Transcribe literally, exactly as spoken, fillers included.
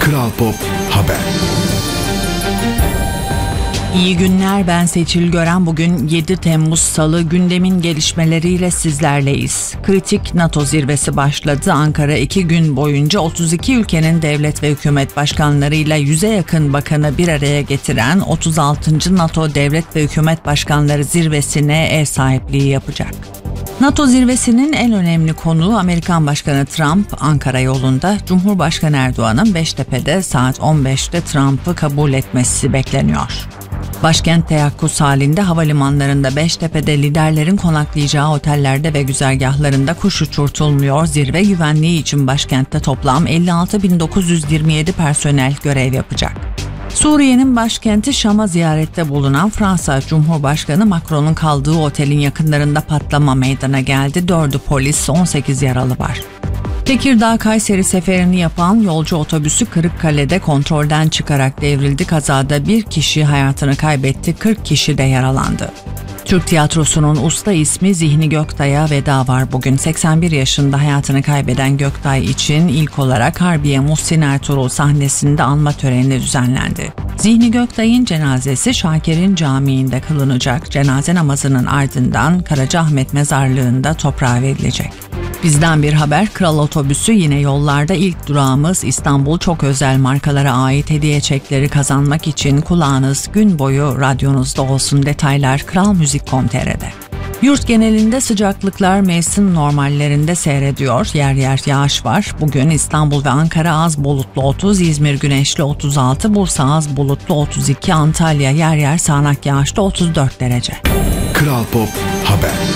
Kral Pop Haber. İyi günler, ben Seçil Gören. Bugün yedi Temmuz Salı, gündemin gelişmeleriyle sizlerleyiz. Kritik NATO zirvesi başladı. Ankara iki gün boyunca otuz iki ülkenin devlet ve hükümet başkanlarıyla yüze yakın bakanı bir araya getiren otuz altıncı NATO Devlet ve Hükümet Başkanları Zirvesi'ne ev sahipliği yapacak. NATO zirvesinin en önemli konuğu Amerikan Başkanı Trump Ankara yolunda. Cumhurbaşkanı Erdoğan'ın Beştepe'de saat on beşte Trump'ı kabul etmesi bekleniyor. Başkent teyakkuz halinde havalimanlarında, Beştepe'de liderlerin konaklayacağı otellerde ve güzergahlarında kuş uçurtulmuyor. Zirve güvenliği için başkentte toplam elli altı bin dokuz yüz yirmi yedi personel görev yapacak. Suriye'nin başkenti Şam'a ziyarette bulunan Fransa Cumhurbaşkanı Macron'un kaldığı otelin yakınlarında patlama meydana geldi. dördü polis, on sekiz yaralı var. Tekirdağ-Kayseri seferini yapan yolcu otobüsü Kırıkkale'de kontrolden çıkarak devrildi. Kazada bir kişi hayatını kaybetti, kırk kişi de yaralandı. Türk tiyatrosunun usta ismi Zihni Göktay'a veda var bugün. seksen bir yaşında hayatını kaybeden Göktay için ilk olarak Harbiye Muhsin Ertuğrul sahnesinde anma töreni düzenlendi. Zihni Göktay'ın cenazesi Şakir'in Camii'nde kılınacak. Cenaze namazının ardından Karacaahmet Mezarlığı'nda toprağa verilecek. Bizden bir haber, Kral Otobüsü yine yollarda. İlk durağımız İstanbul. Çok özel markalara ait hediye çekleri kazanmak için kulağınız gün boyu radyonuzda olsun. Detaylar kral müzik nokta com nokta tr'de. Yurt genelinde sıcaklıklar mevsim normallerinde seyrediyor. Yer yer yağış var. Bugün İstanbul ve Ankara az bulutlu otuz, İzmir güneşli otuz altı, Bursa az bulutlu otuz iki, Antalya yer yer sağanak yağışlı otuz dört derece. Kral Pop Haber.